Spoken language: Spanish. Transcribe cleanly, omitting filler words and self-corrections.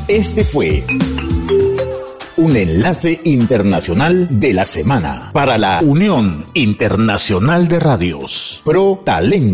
Este fue un enlace internacional de la semana para la Unión Internacional de Radios. Pro Talento.